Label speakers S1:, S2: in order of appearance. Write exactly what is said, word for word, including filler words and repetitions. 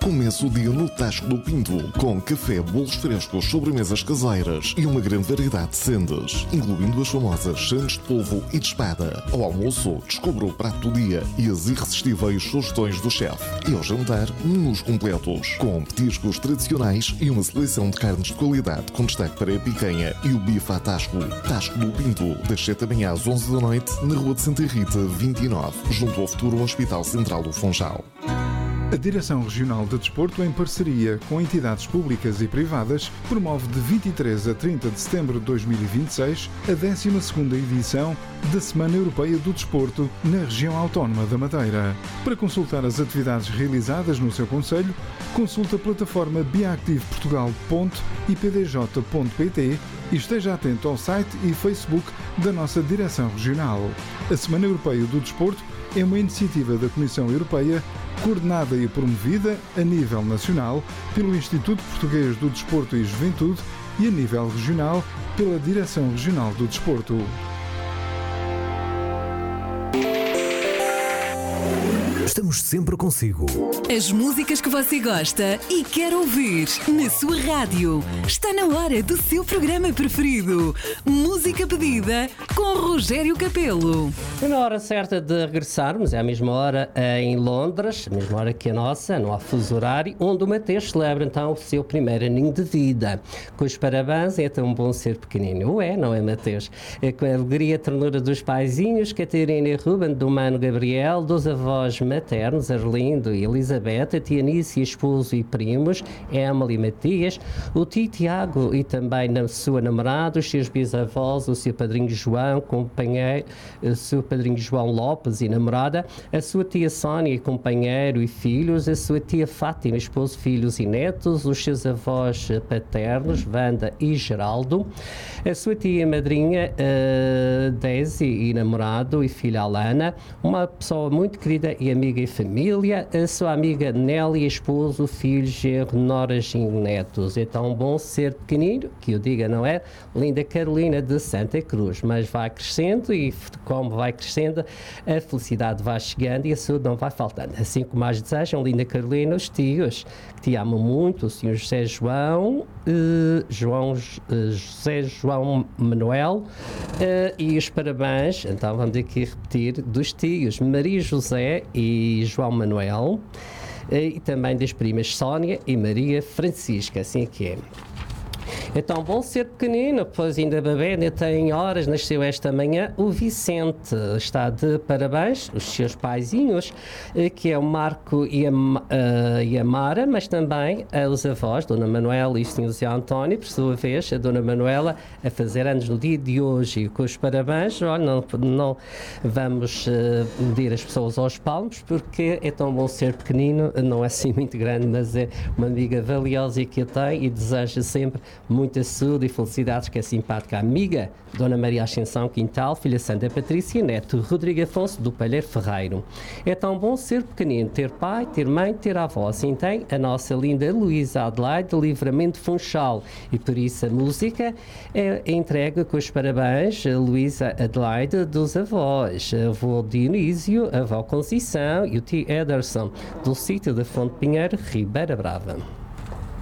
S1: Comece o dia no Tasco do Pinto, com café, bolos frescos, sobremesas caseiras e uma grande variedade de sendas, incluindo as famosas sandes de polvo e de espada. Ao almoço, descubra o prato do dia e as irresistíveis sugestões do chefe. E ao jantar, menus completos, com petiscos tradicionais e uma seleção de carnes de qualidade, com destaque para a picanha e o bife à Tasco. Tasco do Pinto, das sete da manhã às onze da noite, na Rua de Santa Rita, vinte e nove, junto ao futuro Hospital Central do Funchal.
S2: A Direção Regional de Desporto, em parceria com entidades públicas e privadas, promove de vinte e três a trinta de setembro de dois mil e vinte e seis a décima segunda edição da Semana Europeia do Desporto na região autónoma da Madeira. Para consultar as atividades realizadas no seu concelho, consulte a plataforma biactive portugal ponto i p d j ponto p t e esteja atento ao site e Facebook da nossa Direção Regional. A Semana Europeia do Desporto é uma iniciativa da Comissão Europeia coordenada e promovida a nível nacional pelo Instituto Português do Desporto e Juventude e a nível regional pela Direção Regional do Desporto.
S3: Estamos sempre consigo.
S4: As músicas que você gosta e quer ouvir na sua rádio. Está na hora do seu programa preferido. Música pedida com Rogério Capelo.
S5: É na hora certa de regressarmos, é a mesma hora em Londres, a mesma hora que a nossa, não há fuso horário, onde o Mateus celebra então o seu primeiro aninho de vida. Com os parabéns, é tão bom ser pequenino. Ou é, não é, Mateus? É com a alegria e a ternura dos paizinhos, Catarina e Ruben, do mano Gabriel, dos avós maternos, Arlindo e Elizabeth, a tia Nícia, esposo e primos, Emily e Matias, o tio Tiago e também a sua namorada, os seus bisavós, o seu padrinho João, companheiro, o seu padrinho João Lopes e namorada, a sua tia Sónia, companheiro e filhos, a sua tia Fátima, esposo, filhos e netos, os seus avós paternos, Wanda e Geraldo, a sua tia madrinha, uh, Daisy e namorado e filha Alana, uma pessoa muito querida e amiga e família, a sua amiga Nelly, esposo, filhos, genro, noras e netos. É tão bom ser pequenino, que eu diga, não é? Linda Carolina de Santa Cruz, mas vai crescendo e como vai crescendo, a felicidade vai chegando e a saúde não vai faltando. Assim como mais desejam, linda Carolina, os tios que te amam muito, o senhor José João, uh, João uh, José João Manuel, uh, e os parabéns, então vamos aqui repetir, dos tios Maria José e João Manuel, uh, e também das primas Sónia e Maria Francisca, assim é que é. É tão bom ser pequenino, pois ainda bebê, ainda tem horas, nasceu esta manhã o Vicente, está de parabéns, os seus paizinhos, que é o Marco e a, uh, e a Mara, mas também uh, os avós, Dona Manuela e o senhor José António, por sua vez, a Dona Manuela, a fazer anos no dia de hoje, e com os parabéns, olha, não, não vamos uh, medir as pessoas aos palmos, porque é tão bom ser pequenino, não é assim muito grande, mas é uma amiga valiosa que eu tenho e desejo sempre muita saúde e felicidades, que é simpática amiga Dona Maria Ascensão Quintal, filha Santa Patrícia, neto Rodrigo Afonso do Palheiro Ferreiro. É tão bom ser pequenino, ter pai, ter mãe, ter avó. Assim tem a nossa linda Luísa Adelaide de Livramento Funchal, e por isso a música é entregue com os parabéns a Luísa Adelaide dos avós, a avô Dionísio, a avó Conceição e o tio Ederson do sítio da Fonte Pinheiro, Ribeira Brava.